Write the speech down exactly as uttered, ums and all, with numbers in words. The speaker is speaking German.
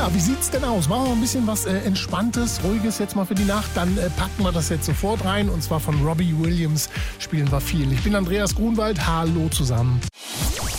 Ja, wie sieht's denn aus? Machen wir ein bisschen was äh, Entspanntes, Ruhiges jetzt mal für die Nacht. Dann äh, packen wir das jetzt sofort rein. Und zwar von Robbie Williams spielen wir viel. Ich bin Andreas Grunwald. Hallo zusammen.